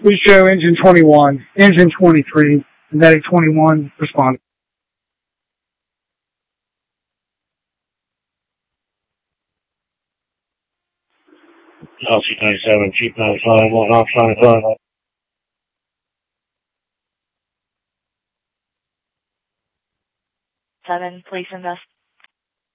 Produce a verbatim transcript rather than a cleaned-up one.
Please show engine twenty-one, engine twenty-three, and medic twenty-one responding. L C ninety-seven, Jeep ninety-five, one off ninety-five. Seven, police invest.